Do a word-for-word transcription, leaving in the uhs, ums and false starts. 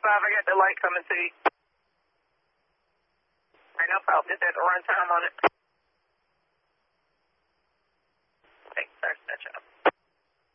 five, I got the light coming to you. All right, no problem. Just at the run time on it.